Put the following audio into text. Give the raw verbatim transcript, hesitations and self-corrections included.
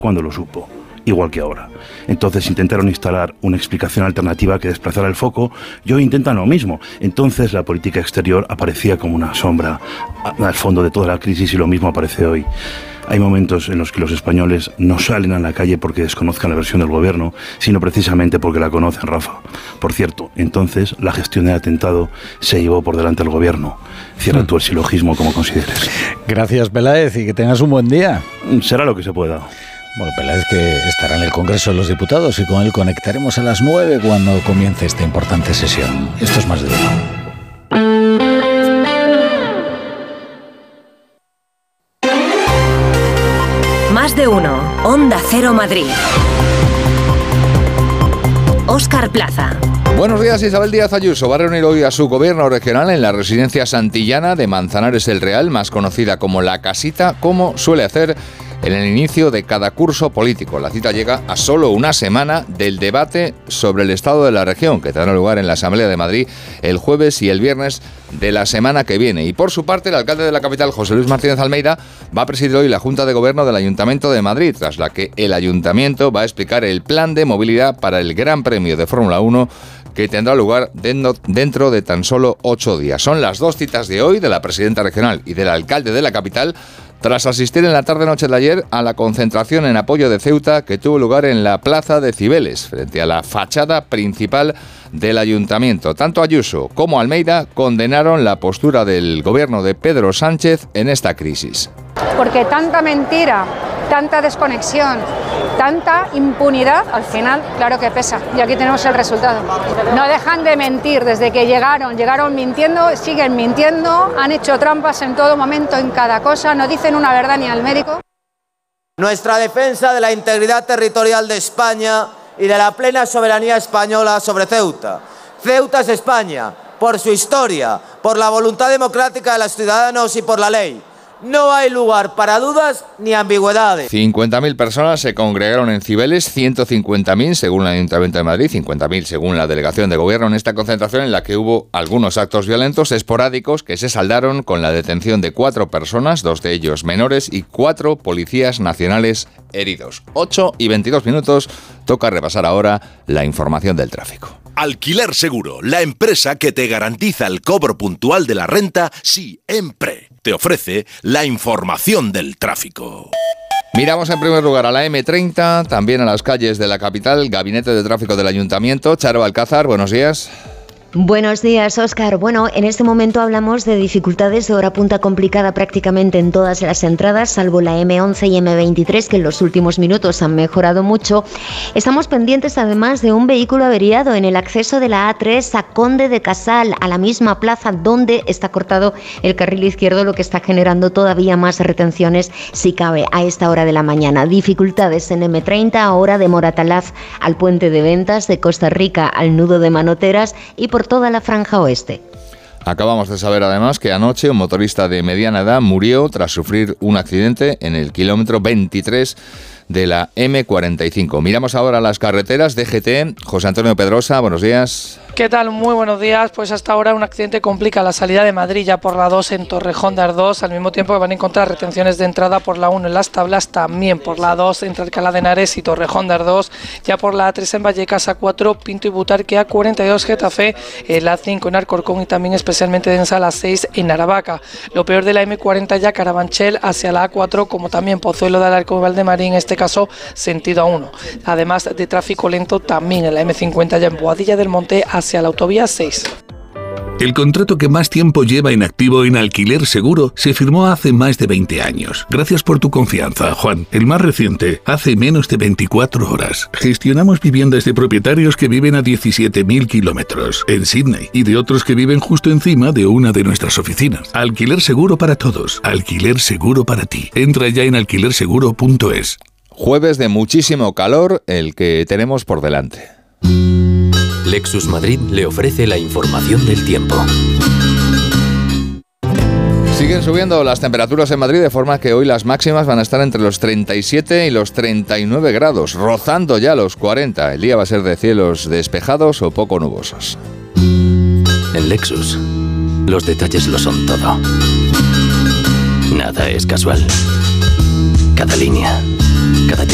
cuando lo supo, igual que ahora. Entonces intentaron instalar una explicación alternativa que desplazara el foco, y hoy intentan lo mismo. Entonces la política exterior aparecía como una sombra al fondo de toda la crisis, y lo mismo aparece hoy. Hay momentos en los que los españoles no salen a la calle porque desconozcan la versión del gobierno, sino precisamente porque la conocen, Rafa. Por cierto, entonces la gestión del atentado se llevó por delante al gobierno. Cierra tú el silogismo como consideres. Gracias, Peláez, y que tengas un buen día. Será lo que se pueda. Bueno, Peláez que estará en el Congreso de los Diputados y con él conectaremos a las nueve cuando comience esta importante sesión. Esto es Más de Uno. Más de Uno. Onda Cero Madrid. Óscar Plaza. Buenos días. Isabel Díaz Ayuso va a reunir hoy a su gobierno regional en la residencia santillana de Manzanares del Real, más conocida como La Casita, como suele hacer en el inicio de cada curso político. La cita llega a solo una semana del debate sobre el estado de la región, que tendrá lugar en la Asamblea de Madrid el jueves y el viernes de la semana que viene. Y por su parte, el alcalde de la capital, José Luis Martínez Almeida, va a presidir hoy la Junta de Gobierno del Ayuntamiento de Madrid, tras la que el Ayuntamiento va a explicar el plan de movilidad para el Gran Premio de Fórmula uno, que tendrá lugar dentro de tan solo ocho días. Son las dos citas de hoy, de la presidenta regional y del alcalde de la capital, tras asistir en la tarde-noche de ayer a la concentración en apoyo de Ceuta que tuvo lugar en la Plaza de Cibeles, frente a la fachada principal del ayuntamiento. Tanto Ayuso como Almeida condenaron la postura del gobierno de Pedro Sánchez en esta crisis. Porque tanta mentira, tanta desconexión, tanta impunidad, al final, claro que pesa. Y aquí tenemos el resultado. No dejan de mentir desde que llegaron. Llegaron mintiendo, siguen mintiendo, han hecho trampas en todo momento, en cada cosa. No dicen una verdad ni al médico. Nuestra defensa de la integridad territorial de España y de la plena soberanía española sobre Ceuta. Ceuta es España, por su historia, por la voluntad democrática de los ciudadanos y por la ley. No hay lugar para dudas ni ambigüedades. cincuenta mil personas se congregaron en Cibeles, ciento cincuenta mil según el Ayuntamiento de Madrid, cincuenta mil según la Delegación de Gobierno, en esta concentración en la que hubo algunos actos violentos esporádicos que se saldaron con la detención de cuatro personas, dos de ellos menores, y cuatro policías nacionales heridos. ocho y veintidós minutos, toca repasar ahora la información del tráfico. Alquiler Seguro, la empresa que te garantiza el cobro puntual de la renta siempre. Te ofrece la información del tráfico. Miramos en primer lugar a la eme treinta, también a las calles de la capital, Gabinete de Tráfico del Ayuntamiento. Charo Alcázar, buenos días. Buenos días, Óscar. Bueno, en este momento hablamos de dificultades de hora punta complicada prácticamente en todas las entradas, salvo la eme once y eme veintitrés, que en los últimos minutos han mejorado mucho. Estamos pendientes además de un vehículo averiado en el acceso de la a tres a Conde de Casal, a la misma plaza donde está cortado el carril izquierdo, lo que está generando todavía más retenciones, si cabe, a esta hora de la mañana. Dificultades en eme treinta, ahora de Moratalaz al Puente de Ventas, de Costa Rica al Nudo de Manoteras y por toda la franja oeste. Acabamos de saber además que anoche un motorista de mediana edad murió tras sufrir un accidente en el kilómetro veintitrés de la eme cuarenta y cinco. Miramos ahora las carreteras. D G T, José Antonio Pedrosa, buenos días. ¿Qué tal? Muy buenos días. Pues hasta ahora un accidente complica la salida de Madrid ya por la dos en Torrejón de Ardoz, al mismo tiempo que van a encontrar retenciones de entrada por la uno en Las Tablas, también por la dos entre Alcalá de Henares y Torrejón de Ardoz, ya por la a tres en Vallecas, a cuatro Pinto y Butarque, a cuarenta y dos Getafe, la cinco en Alcorcón y también especialmente densa la seis en Aravaca. Lo peor de la eme cuarenta ya Carabanchel hacia la a cuatro, como también Pozuelo de Alarcón y Valdemarín, en este caso sentido a uno. Además de tráfico lento también en la eme cincuenta ya en Boadilla del Monte hacia la autovía seis. El contrato que más tiempo lleva en activo en Alquiler Seguro se firmó hace más de veinte años. Gracias por tu confianza, Juan. El más reciente, hace menos de veinticuatro horas. Gestionamos viviendas de propietarios que viven a diecisiete mil kilómetros en Sydney y de otros que viven justo encima de una de nuestras oficinas. Alquiler Seguro para todos. Alquiler Seguro para ti. Entra ya en alquiler seguro punto es. Jueves de muchísimo calor el que tenemos por delante. Lexus Madrid le ofrece la información del tiempo. Siguen subiendo las temperaturas en Madrid, de forma que hoy las máximas van a estar entre los treinta y siete y los treinta y nueve grados, rozando ya los cuarenta. El día va a ser de cielos despejados o poco nubosos. En Lexus, los detalles lo son todo. Nada es casual. Cada línea, cada